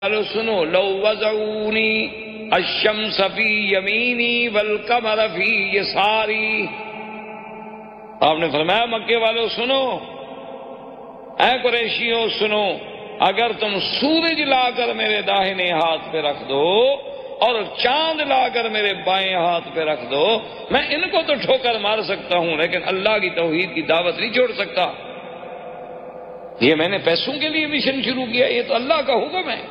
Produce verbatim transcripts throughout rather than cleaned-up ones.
لو سنو لو وضعونی الشمس فی یمینی والقمر فی یساری. آپ نے فرمایا مکے والوں سنو، اے قریشیوں سنو، اگر تم سورج لا کر میرے داہنے ہاتھ پہ رکھ دو اور چاند لا کر میرے بائیں ہاتھ پہ رکھ دو، میں ان کو تو ٹھوکر مار سکتا ہوں لیکن اللہ کی توحید کی دعوت نہیں چھوڑ سکتا. یہ میں نے پیسوں کے لیے مشن شروع کیا، یہ تو اللہ کا حکم ہے.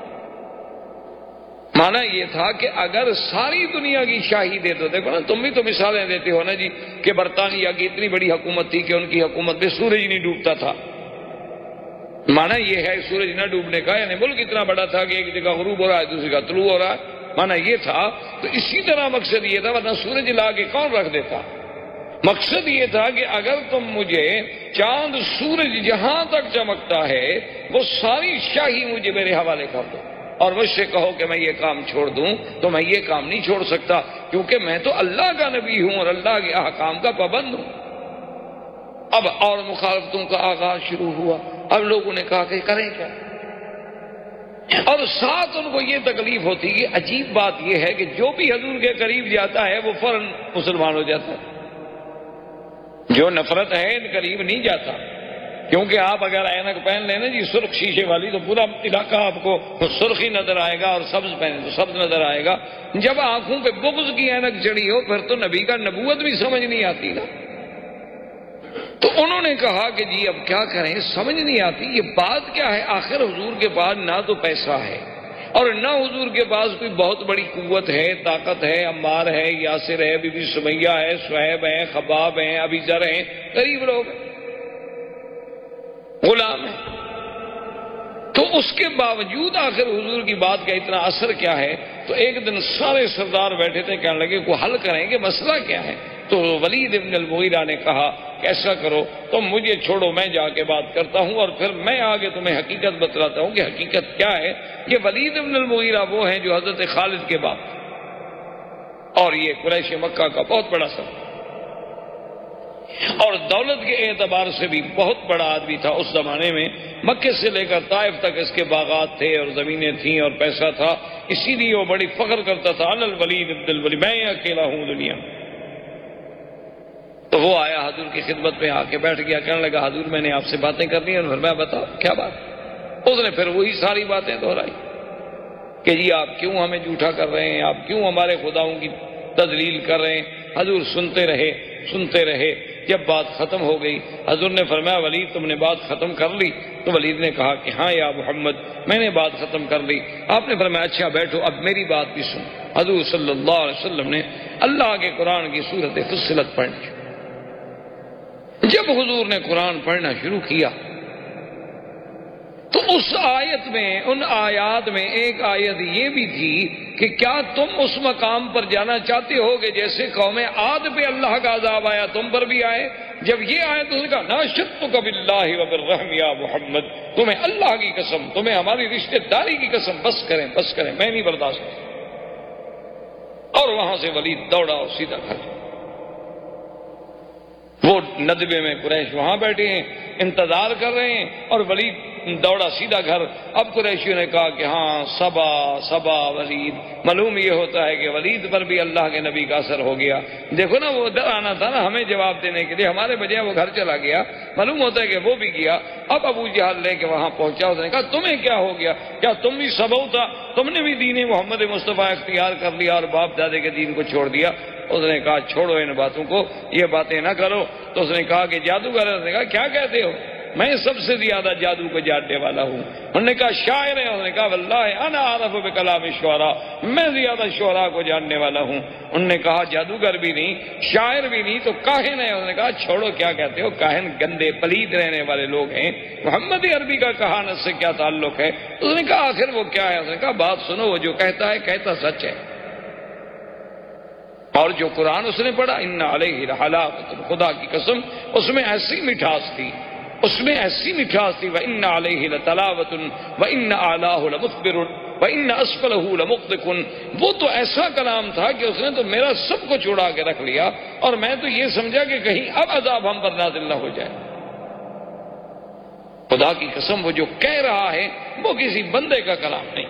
مانا یہ تھا کہ اگر ساری دنیا کی شاہی دے دو، دیکھو نا تم بھی تو مثالیں دیتے ہو نا جی کہ برطانیہ کی اتنی بڑی حکومت تھی کہ ان کی حکومت میں سورج نہیں ڈوبتا تھا. مانا یہ ہے سورج نہ ڈوبنے کا، یعنی ملک اتنا بڑا تھا کہ ایک جگہ غروب ہو رہا ہے دوسری کا طلوع ہو رہا ہے. مانا یہ تھا. تو اسی طرح مقصد یہ تھا، ورنہ سورج لا کے کون رکھ دیتا. مقصد یہ تھا کہ اگر تم مجھے چاند سورج جہاں تک چمکتا ہے وہ ساری شاہی مجھے میرے حوالے کر دو اور مجھ سے کہو کہ میں یہ کام چھوڑ دوں، تو میں یہ کام نہیں چھوڑ سکتا، کیونکہ میں تو اللہ کا نبی ہوں اور اللہ کے احکام کا پابند ہوں. اب اور مخالفتوں کا آغاز شروع ہوا. اب لوگوں نے کہا کہ کریں کیا، اور ساتھ ان کو یہ تکلیف ہوتی کہ عجیب بات یہ ہے کہ جو بھی حضور کے قریب جاتا ہے وہ فوراً مسلمان ہو جاتا ہے. جو نفرت ہے ان قریب نہیں جاتا، کیونکہ آپ اگر اینک پہن لیں نا جی سرخ شیشے والی تو پورا علاقہ آپ کو سرخی نظر آئے گا، اور سبز پہنے تو سبز نظر آئے گا. جب آنکھوں پہ بغض کی اینک چڑھی ہو پھر تو نبی کا نبوت بھی سمجھ نہیں آتی نا. تو انہوں نے کہا کہ جی اب کیا کریں، سمجھ نہیں آتی یہ بات کیا ہے. آخر حضور کے پاس نہ تو پیسہ ہے اور نہ حضور کے پاس کوئی بہت بڑی قوت ہے، طاقت ہے. عمار ہے، یاسر ہے، بی بی سمیہ ہے، صہیب ہے، خباب ہیں، ابی ذر ہیں، غریب لوگ ہیں، غلام ہیں. تو اس کے باوجود آخر حضور کی بات کا اتنا اثر کیا ہے. تو ایک دن سارے سردار بیٹھے تھے، کہنے لگے کوئی حل کریں کہ مسئلہ کیا ہے. تو ولید ابن المغیرہ نے کہا کہ ایسا کرو تم مجھے چھوڑو، میں جا کے بات کرتا ہوں اور پھر میں آگے تمہیں حقیقت بتلاتا ہوں کہ حقیقت کیا ہے. کہ ولید ابن المغیرہ وہ ہیں جو حضرت خالد کے باپ، اور یہ قریش مکہ کا بہت بڑا سب اور دولت کے اعتبار سے بھی بہت بڑا آدمی تھا اس زمانے میں. مکے سے لے کر طائف تک اس کے باغات تھے اور زمینیں تھیں اور پیسہ تھا، اسی لیے وہ بڑی فخر کرتا تھا انا الولید ابن الولید، میں اکیلا ہوں دنیا. تو وہ آیا حضور کی خدمت میں آ کے بیٹھ گیا، کہنے لگا حضور میں نے آپ سے باتیں کرنی ہیں. اور میں بتاؤ کیا بات. اس نے پھر وہی ساری باتیں دہرائی کہ جی آپ کیوں ہمیں جھوٹا کر رہے ہیں، آپ کیوں ہمارے خداؤں کی تذلیل کر رہے ہیں. حضور سنتے رہے سنتے رہے. جب بات ختم ہو گئی حضور نے فرمایا ولید تم نے بات ختم کر لی. تو ولید نے کہا کہ ہاں یا محمد میں نے بات ختم کر لی. آپ نے فرمایا اچھا بیٹھو اب میری بات بھی سن. حضور صلی اللہ علیہ وسلم نے اللہ کے قرآن کی سورت فصلت پڑھنی. جب حضور نے قرآن پڑھنا شروع کیا تو اس آیت میں ان آیات میں ایک آیت یہ بھی تھی کہ کیا تم اس مقام پر جانا چاہتے ہو کہ جیسے قوم عاد پہ اللہ کا عذاب آیا تم پر بھی آئے. جب یہ آیت اس نے کہا ناشدتک باللہ وبالرحم یا محمد، تمہیں اللہ کی قسم، تمہیں ہماری رشتہ داری کی قسم، بس کریں بس کریں میں نہیں برداشت. اور وہاں سے ولید دوڑا اور سیدھا گھر. وہ ندبے میں قریش وہاں بیٹھے ہیں انتظار کر رہے ہیں اور ولید دوڑا سیدھا گھر. اب قریشیوں نے کہا کہ ہاں صبا صبا ولید. معلوم یہ ہوتا ہے کہ ولید پر بھی اللہ کے نبی کا اثر ہو گیا. دیکھو نا وہ ادھر آنا تھا نا ہمیں جواب دینے کے لیے، ہمارے بجائے وہ گھر چلا گیا. معلوم ہوتا ہے کہ وہ بھی گیا. اب ابو جہل لے کے وہاں پہنچا. اس نے کہا تمہیں کیا ہو گیا، کیا تم بھی سبو تھا، تم نے بھی دین محمد مصطفیٰ اختیار کر لیا اور باپ دادے کے دین کو چھوڑ دیا. اس نے کہا چھوڑو ان باتوں کو، یہ باتیں نہ کرو. تو اس نے کہا کہ جادوگر. اس نے کہا کیا کہتے ہو، میں سب سے زیادہ جادو کو جاننے والا ہوں. انہوں نے کہا شاعر ہے. انہوں نے کہا واللہ انا اعرف بکلام الشعراء، میں زیادہ شعراء کو جاننے والا ہوں. انہوں نے کہا جادوگر بھی نہیں، شاعر بھی نہیں، تو کاہن ہے. انہوں نے کہا چھوڑو کیا کہتے ہو، کاہن گندے پلید رہنے والے لوگ ہیں، محمد عربی کا کہانت سے کیا تعلق ہے. اس نے کہا آخر وہ کیا ہے. اس نے کہا بات سنو، وہ جو کہتا ہے کہتا سچ ہے، اور جو قرآن اس نے پڑھا ان علیہ لحلاوۃ، خدا کی قسم اس میں ایسی مٹھاس تھی، اس میں ایسی مٹھاس تھی. وَإِنَّ عَلَيْهِ لَتَلَاوَةٌ وَإِنَّ أَعْلَاهُ لَمُخْبِرٌ وَإِنَّ أَسْفَلَهُ لَمُقْضِقٌ. وہ تو ایسا کلام تھا کہ اس نے تو میرا سب کو چھوڑا کے رکھ لیا، اور میں تو یہ سمجھا کہ کہیں اب عذاب ہم پر نازل نہ ہو جائے. خدا کی قسم وہ جو کہہ رہا ہے وہ کسی بندے کا کلام نہیں.